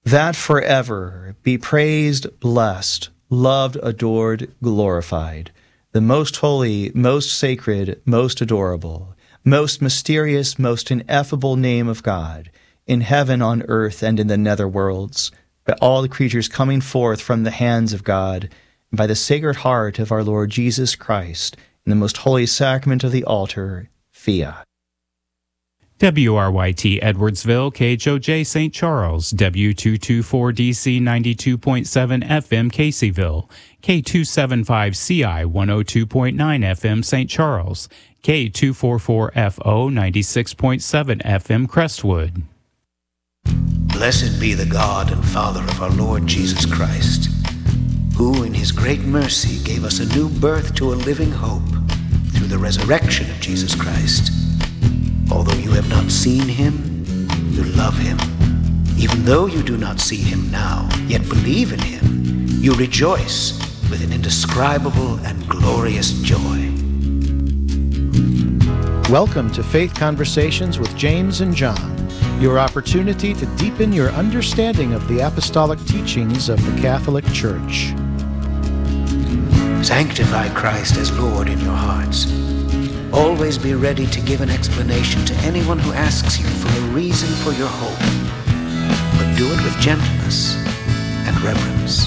that forever be praised, blessed, loved, adored, glorified, the most holy, most sacred, most adorable, most mysterious, most ineffable name of God, in heaven, on earth, and in the nether worlds, by all the creatures coming forth from the hands of God, and by the Sacred Heart of our Lord Jesus Christ, in the most holy sacrament of the altar, fiat. WRYT Edwardsville, KHOJ St. Charles, W224DC 92.7 FM Caseyville, K275CI 102.9 FM St. Charles, K244FO 96.7 FM Crestwood. Blessed be the God and Father of our Lord Jesus Christ, who in his great mercy gave us a new birth to a living hope through the resurrection of Jesus Christ. Although you have not seen him, you love him. Even though you do not see him now, yet believe in him, you rejoice with an indescribable and glorious joy. Welcome to Faith Conversations with James and John, your opportunity to deepen your understanding of the apostolic teachings of the Catholic Church. Sanctify Christ as Lord in your hearts. Always be ready to give an explanation to anyone who asks you for a reason for your hope, but do it with gentleness and reverence.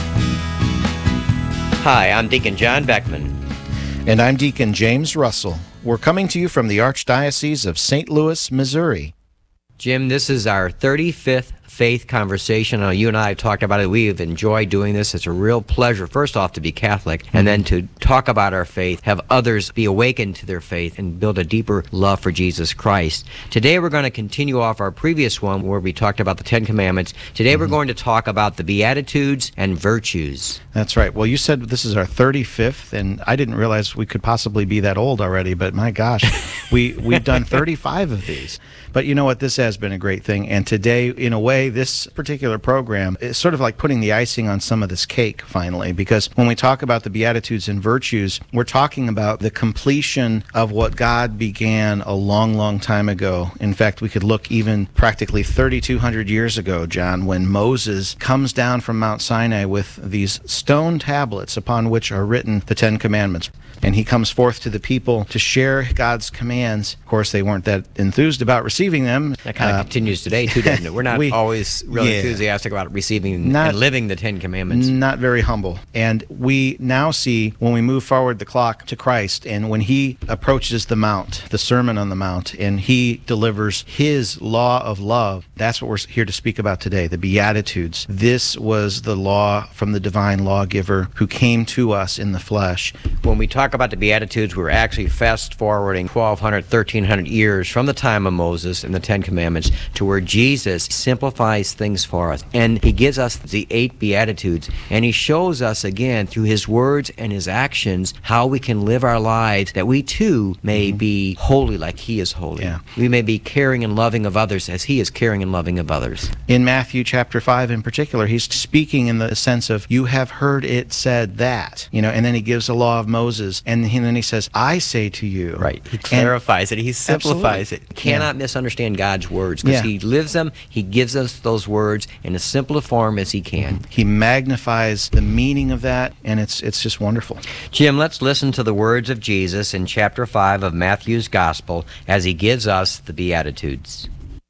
Hi, I'm Deacon John Beckman. And I'm Deacon James Russell. We're coming to you from the Archdiocese of St. Louis, Missouri. Jim, this is our 35th Faith Conversation. You and I have talked about it. We have enjoyed doing this. It's a real pleasure, first off, to be Catholic, and then to talk about our faith, have others be awakened to their faith, and build a deeper love for Jesus Christ. Today, we're going to continue off our previous one where we talked about the Ten Commandments. Today, we're going to talk about the Beatitudes and virtues. That's right. Well, you said this is our 35th, and I didn't realize we could possibly be that old already, but my gosh, we've done 35 of these. But you know what? This has been a great thing. And today, in a way, this particular program is sort of like putting the icing on some of this cake, finally, because when we talk about the Beatitudes and virtues, we're talking about the completion of what God began a long, long time ago. In fact, we could look even practically 3,200 years ago, John, when Moses comes down from Mount Sinai with these stone tablets upon which are written the Ten Commandments. And he comes forth to the people to share God's commands. Of course, they weren't that enthused about receiving them. That kind of continues today, too, doesn't it? We're not always really enthusiastic about receiving and living the Ten Commandments. Not very humble. And we now see, when we move forward the clock to Christ, and when he approaches the Mount, the Sermon on the Mount, and he delivers his law of love, that's what we're here to speak about today, the Beatitudes. This was the law from the divine lawgiver who came to us in the flesh. When we talk about the Beatitudes, we're actually fast-forwarding 1,200, 1,300 years from the time of Moses and the Ten Commandments to where Jesus simplifies things for us. And he gives us the 8 Beatitudes, and he shows us again through his words and his actions how we can live our lives, that we too may be holy like he is holy. Yeah. We may be caring and loving of others as he is caring and loving of others. In Matthew chapter 5 in particular, he's speaking in the sense of, you have heard it said that, and then he gives the law of Moses, and then he says, I say to you. Right. He clarifies it. He simplifies it. Cannot misunderstand God's words, because he lives them. He gives us those words in as simple a form as he can. He magnifies the meaning of that, and it's just wonderful. Jim, let's listen to the words of Jesus in chapter 5 of Matthew's Gospel as he gives us the Beatitudes.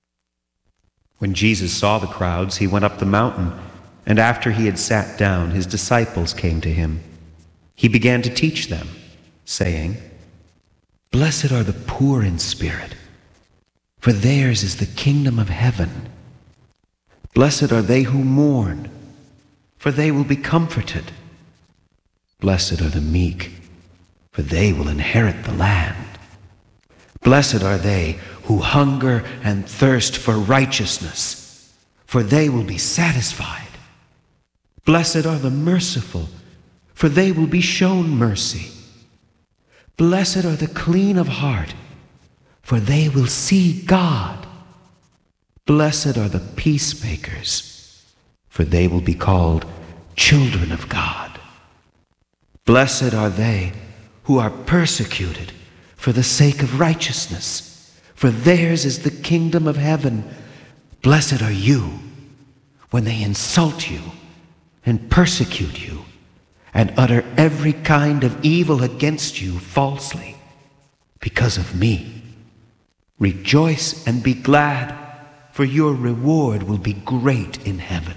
When Jesus saw the crowds, he went up the mountain, and after he had sat down, his disciples came to him. He began to teach them, saying, Blessed are the poor in spirit, for theirs is the kingdom of heaven. Blessed are they who mourn, for they will be comforted. Blessed are the meek, for they will inherit the land. Blessed are they who hunger and thirst for righteousness, for they will be satisfied. Blessed are the merciful, for they will be shown mercy. Blessed are the clean of heart, for they will see God. Blessed are the peacemakers, for they will be called children of God. Blessed are they who are persecuted for the sake of righteousness, for theirs is the kingdom of heaven. Blessed are you when they insult you and persecute you and utter every kind of evil against you falsely because of me. Rejoice and be glad, for your reward will be great in heaven.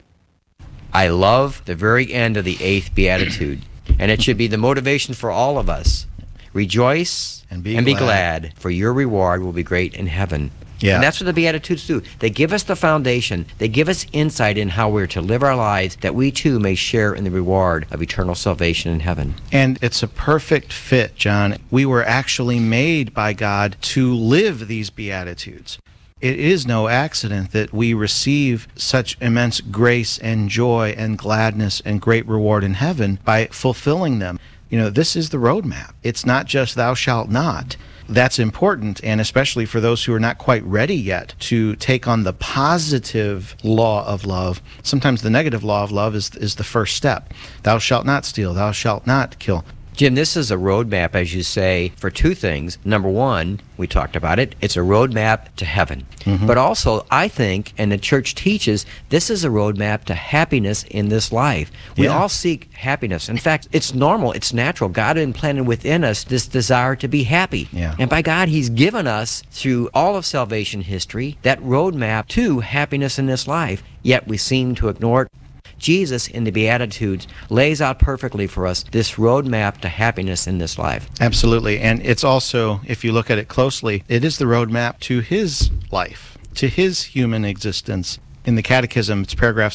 I love the very end of the 8th Beatitude, and it should be the motivation for all of us. Rejoice And be glad, for your reward will be great in heaven. Yeah. And that's what the Beatitudes do. They give us the foundation. They give us insight in how we're to live our lives, that we too may share in the reward of eternal salvation in heaven. And it's a perfect fit, John. We were actually made by God to live these Beatitudes. It is no accident that we receive such immense grace and joy and gladness and great reward in heaven by fulfilling them. You know, this is the roadmap. It's not just thou shalt not. That's important, and especially for those who are not quite ready yet to take on the positive law of love. Sometimes the negative law of love is the first step. Thou shalt not steal, thou shalt not kill. Jim, this is a roadmap, as you say, for two things. Number one, we talked about it, it's a roadmap to heaven. But also, I think, and the church teaches, this is a roadmap to happiness in this life. We all seek happiness. In fact, it's normal, it's natural. God implanted within us this desire to be happy. And by God, He's given us, through all of salvation history, that roadmap to happiness in this life. Yet we seem to ignore it. Jesus, in the Beatitudes, lays out perfectly for us this roadmap to happiness in this life. Absolutely. And it's also, if you look at it closely, it is the roadmap to his life, to his human existence. In the Catechism, it's paragraph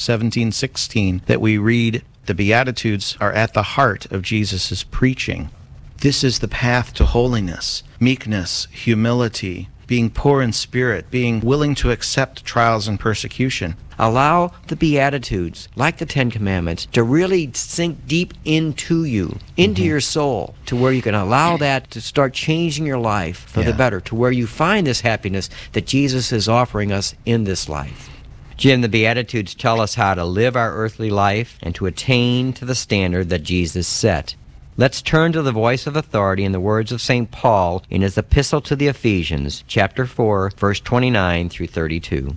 1716 that we read, the Beatitudes are at the heart of Jesus' preaching. This is the path to holiness, meekness, humility, being poor in spirit, being willing to accept trials and persecution. Allow the Beatitudes, like the Ten Commandments, to really sink deep into you, into your soul, to where you can allow that to start changing your life for the better, to where you find this happiness that Jesus is offering us in this life. Jim, the Beatitudes tell us how to live our earthly life and to attain to the standard that Jesus set. Let's turn to the voice of authority in the words of St. Paul in his epistle to the Ephesians, chapter 4, verse 29 through 32.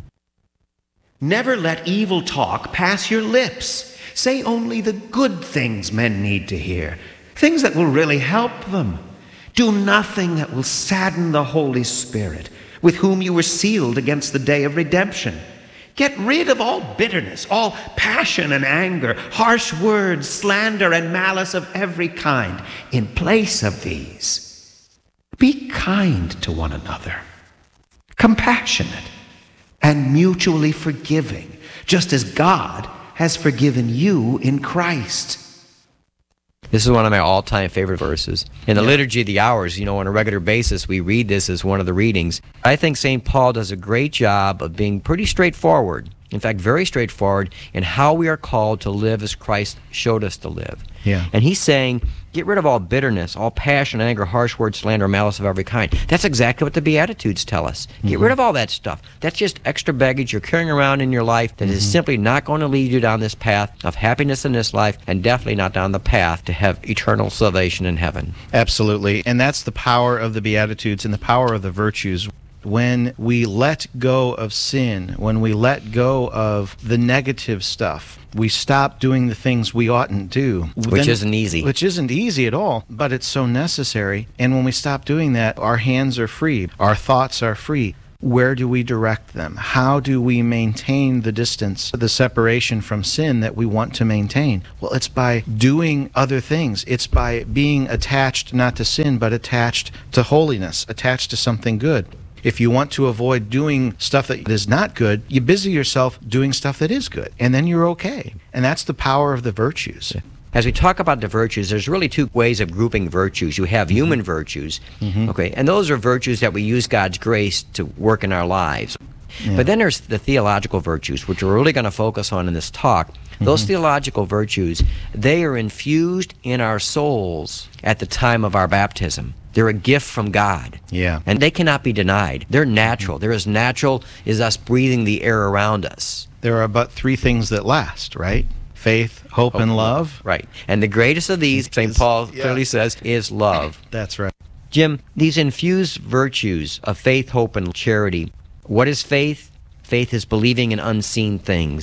Never let evil talk pass your lips. Say only the good things men need to hear, things that will really help them. Do nothing that will sadden the Holy Spirit, with whom you were sealed against the day of redemption. Get rid of all bitterness, all passion and anger, harsh words, slander, and malice of every kind. In place of these, be kind to one another, compassionate, and mutually forgiving, just as God has forgiven you in Christ. This is one of my all-time favorite verses. In the Liturgy of the Hours, on a regular basis, we read this as one of the readings. I think St. Paul does a great job of being pretty straightforward, in fact, very straightforward, in how we are called to live as Christ showed us to live. And he's saying, get rid of all bitterness, all passion, anger, harsh words, slander, malice of every kind. That's exactly what the Beatitudes tell us. Get rid of all that stuff. That's just extra baggage you're carrying around in your life that is simply not going to lead you down this path of happiness in this life, and definitely not down the path to have eternal salvation in heaven. Absolutely. And that's the power of the Beatitudes and the power of the virtues. When we let go of sin, when we let go of the negative stuff, we stop doing the things we oughtn't do. Which isn't easy. Which isn't easy at all, but it's so necessary. And when we stop doing that, our hands are free, our thoughts are free. Where do we direct them? How do we maintain the distance, the separation from sin that we want to maintain? Well, it's by doing other things. It's by being attached not to sin, but attached to holiness, attached to something good. If you want to avoid doing stuff that is not good, you busy yourself doing stuff that is good, and then you're okay. And that's the power of the virtues. As we talk about the virtues, there's really two ways of grouping virtues. You have human virtues, and those are virtues that we use God's grace to work in our lives. But then there's the theological virtues, which we're really going to focus on in this talk. Those theological virtues, they are infused in our souls at the time of our baptism. They're a gift from God. And they cannot be denied. They're natural. They're as natural as us breathing the air around us. There are but three things that last, right? Faith, hope, and love. Right. And the greatest of these, St. Paul clearly says, is love. That's right. Jim, these infused virtues of faith, hope, and charity. What is faith? Faith is believing in unseen things.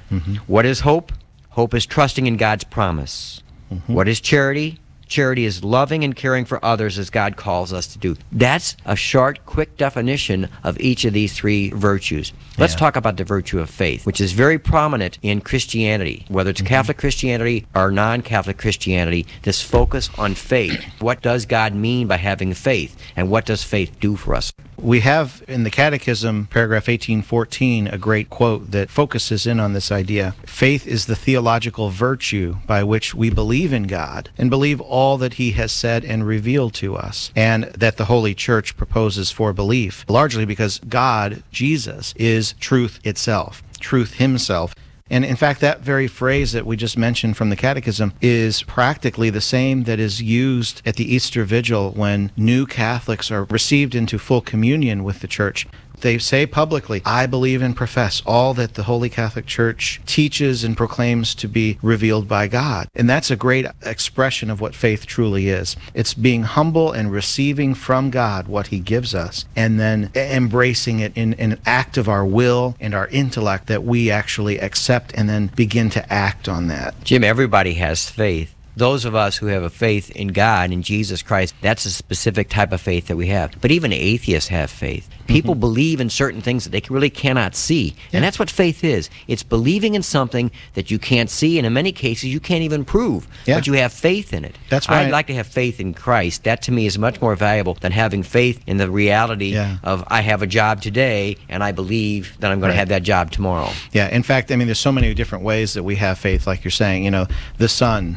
What is hope? Hope is trusting in God's promise. What is charity? Charity is loving and caring for others as God calls us to do. That's a short, quick definition of each of these three virtues. Let's talk about the virtue of faith, which is very prominent in Christianity, whether it's Catholic Christianity or non-Catholic Christianity, this focus on faith. What does God mean by having faith, and what does faith do for us? We have in the Catechism, paragraph 1814, a great quote that focuses in on this idea. Faith is the theological virtue by which we believe in God and believe all that He has said and revealed to us, and that the Holy Church proposes for belief, largely because God, Jesus, is truth itself, truth Himself. And in fact, that very phrase that we just mentioned from the Catechism is practically the same that is used at the Easter Vigil when new Catholics are received into full communion with the Church. They say publicly, I believe and profess all that the Holy Catholic Church teaches and proclaims to be revealed by God. And that's a great expression of what faith truly is. It's being humble and receiving from God what He gives us, and then embracing it in an act of our will and our intellect that we actually accept and then begin to act on that. Jim, everybody has faith. Those of us who have a faith in God, in Jesus Christ, that's a specific type of faith that we have. But even atheists have faith. People believe in certain things that they really cannot see. And that's what faith is. It's believing in something that you can't see, and in many cases you can't even prove. But you have faith in it. That's why I'd like to have faith in Christ. That to me is much more valuable than having faith in the reality of I have a job today and I believe that I'm going to have that job tomorrow. Yeah, in fact, I mean, there's so many different ways that we have faith, like you're saying, you know, the sun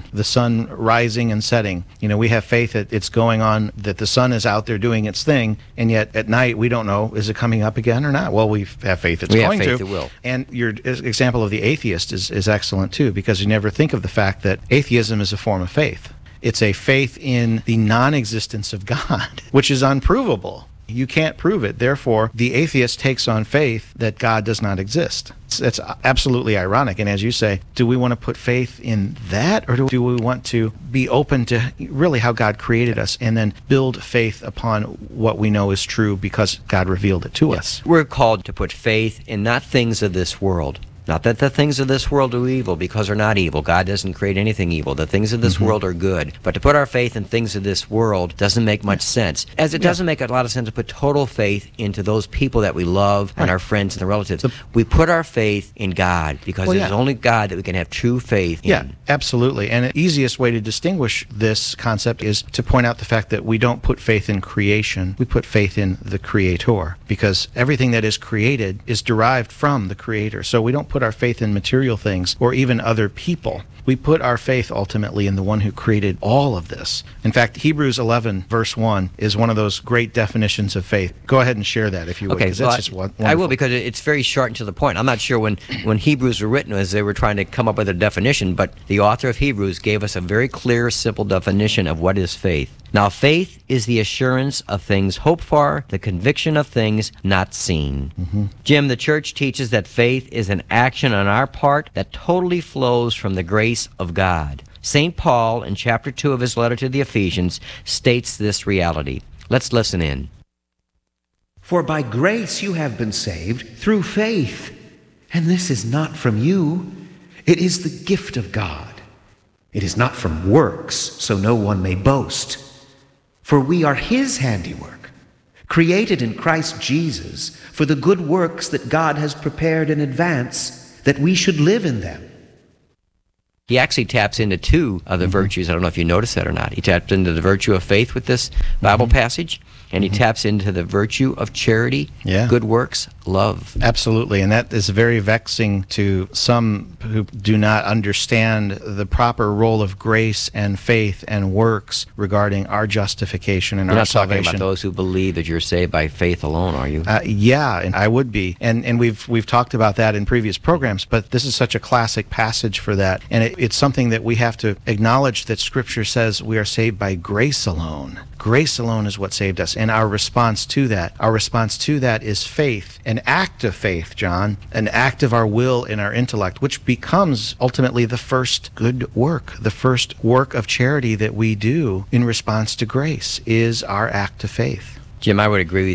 rising and setting. You know, we have faith that it's going on, that the sun is out there doing its thing, and yet at night we don't know, is it coming up again or not? Well, we have faith it's going to. We have faith it will. And your example of the atheist is excellent too, because you never think of the fact that atheism is a form of faith. It's a faith in the non-existence of God, which is unprovable. You can't prove it. Therefore, the atheist takes on faith that God does not exist. That's absolutely ironic. And as you say, do we want to put faith in that, or do we want to be open to really how God created us and then build faith upon what we know is true because God revealed it to us? We're called to put faith in not things of this world. Not that the things of this world are evil, because they're not evil. God doesn't create anything evil. The things of this world are good. But to put our faith in things of this world doesn't make much sense. As it doesn't make a lot of sense to put total faith into those people that we love and our friends and their relatives. We put our faith in God, because it's only God that we can have true faith in. Yeah, absolutely. And the easiest way to distinguish this concept is to point out the fact that we don't put faith in creation. We put faith in the Creator, because everything that is created is derived from the Creator. So we don't put our faith in material things or even other people. We put our faith ultimately in the one who created all of this. In fact, Hebrews 11, verse 1 is one of those great definitions of faith. Go ahead and share that if you would. Okay, well, just wonderful. I will, because it's very short and to the point. I'm not sure when Hebrews were written as they were trying to come up with a definition, but the author of Hebrews gave us a very clear, simple definition of what is faith. Now, faith is the assurance of things hoped for, the conviction of things not seen. Jim, the church teaches that faith is an action on our part that totally flows from the grace of God. St. Paul, in chapter 2 of his letter to the Ephesians, states this reality. Let's listen in. For by grace you have been saved through faith, and this is not from you. It is the gift of God. It is not from works, so no one may boast. For we are His handiwork, created in Christ Jesus for the good works that God has prepared in advance, that we should live in them. He actually taps into two of the virtues. I don't know if you noticed that or not. He taps into the virtue of faith with this Bible passage, and he taps into the virtue of charity, good works, love. Absolutely, and that is very vexing to some who do not understand the proper role of grace and faith and works regarding our justification and our salvation. You're not talking about those who believe that you're saved by faith alone, are you? Yeah, and I would be. And we've talked about that in previous programs, but this is such a classic passage for that. And it's something that we have to acknowledge, that Scripture says we are saved by grace alone. Grace alone is what saved us. And our response to that is faith. An act of faith, John, an act of our will and our intellect, which becomes ultimately the first good work. The first work of charity that we do in response to grace is our act of faith. Jim, I would agree with you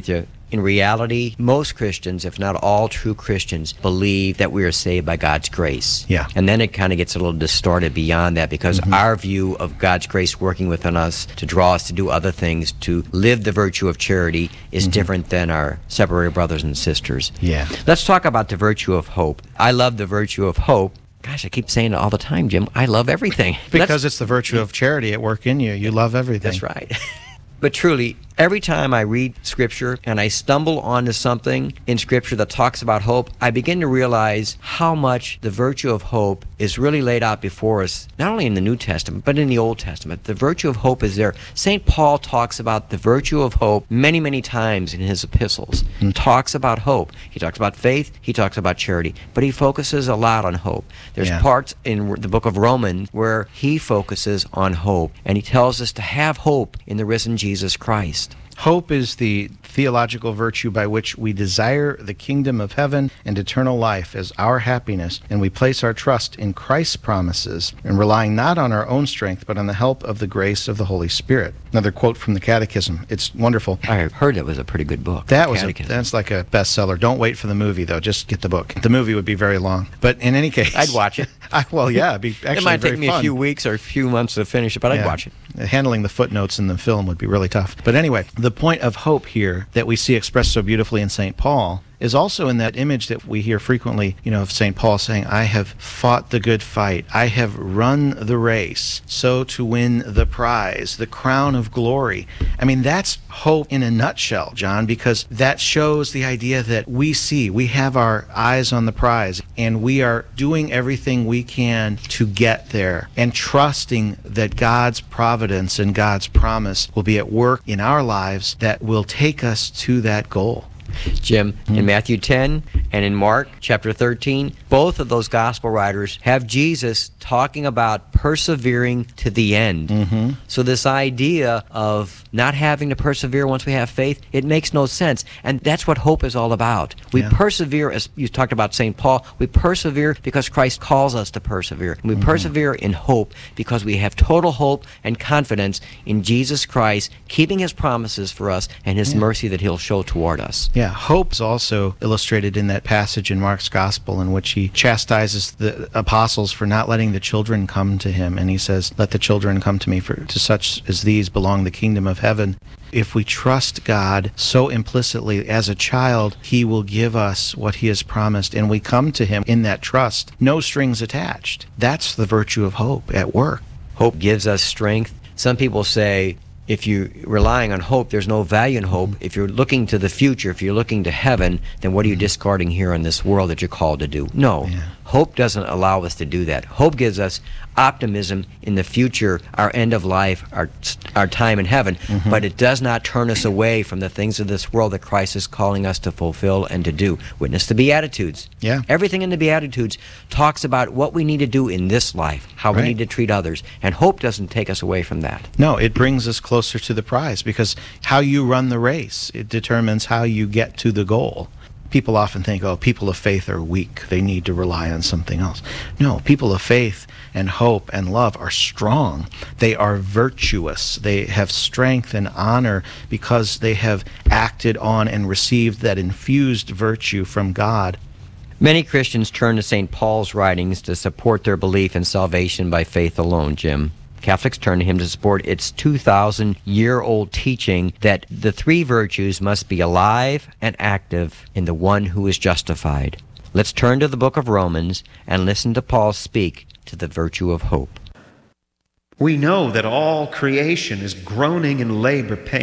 In reality, most Christians, if not all true Christians, believe that we are saved by God's grace. Yeah. And then it kind of gets a little distorted beyond that, because our view of God's grace working within us to draw us to do other things, to live the virtue of charity, is different than our separated brothers and sisters. Yeah. Let's talk about the virtue of hope. I love the virtue of hope. Gosh, I keep saying it all the time, Jim. I love everything. Because it's the virtue of charity at work in you. You love everything. That's right. But truly, every time I read Scripture and I stumble onto something in Scripture that talks about hope, I begin to realize how much the virtue of hope is really laid out before us, not only in the New Testament, but in the Old Testament. The virtue of hope is there. St. Paul talks about the virtue of hope many, many times in his epistles. He talks about hope. He talks about faith. He talks about charity. But he focuses a lot on hope. There's parts in the book of Romans where he focuses on hope, and he tells us to have hope in the risen Jesus Christ. Hope is the theological virtue by which we desire the kingdom of heaven and eternal life as our happiness, and we place our trust in Christ's promises and relying not on our own strength but on the help of the grace of the Holy Spirit. Another quote from the Catechism. It's wonderful. I heard it was a pretty good book. That's like a bestseller. Don't wait for the movie, though. Just get the book. The movie would be very long. But in any case, I'd watch it. It'd be actually it might very take me fun. a few weeks or a few months to finish it, but I'd watch it. Handling the footnotes in the film would be really tough. But anyway, the point of hope here that we see expressed so beautifully in St. Paul is also in that image that we hear frequently, of St. Paul saying, I have fought the good fight. I have run the race, so to win the prize, the crown of glory. I mean, that's hope in a nutshell, John, because that shows the idea that we have our eyes on the prize, and we are doing everything we can to get there, and trusting that God's providence and God's promise will be at work in our lives that will take us to that goal. Jim, in Matthew 10 and in Mark chapter 13, both of those gospel writers have Jesus talking about persevering to the end. So this idea of not having to persevere once we have faith, it makes no sense. And that's what hope is all about. We persevere, as you talked about St. Paul, we persevere because Christ calls us to persevere. And we persevere in hope because we have total hope and confidence in Jesus Christ, keeping his promises for us and his mercy that he'll show toward us. Yeah, hope is also illustrated in that passage in Mark's Gospel in which he chastises the apostles for not letting the children come to him. And he says, let the children come to me, for to such as these belong the kingdom of heaven. If we trust God so implicitly as a child, he will give us what he has promised, and we come to him in that trust, no strings attached. That's the virtue of hope at work. Hope gives us strength. Some people say, if you're relying on hope, there's no value in hope. If you're looking to the future, if you're looking to heaven, then what are you discarding here in this world that you're called to do? No. Hope doesn't allow us to do that. Hope gives us optimism in the future, our end of life, our time in heaven, but it does not turn us away from the things of this world that Christ is calling us to fulfill and to do. Witness the Beatitudes. Everything in the Beatitudes talks about what we need to do in this life, how we need to treat others, and hope doesn't take us away from that. No, it brings us closer to the prize, because how you run the race, it determines how you get to the goal. People often think, people of faith are weak. They need to rely on something else. No, people of faith and hope and love are strong. They are virtuous. They have strength and honor because they have acted on and received that infused virtue from God. Many Christians turn to St. Paul's writings to support their belief in salvation by faith alone, Jim. Catholics turn to him to support its 2,000-year-old teaching that the three virtues must be alive and active in the one who is justified. Let's turn to the book of Romans and listen to Paul speak to the virtue of hope. We know that all creation is groaning in labor pain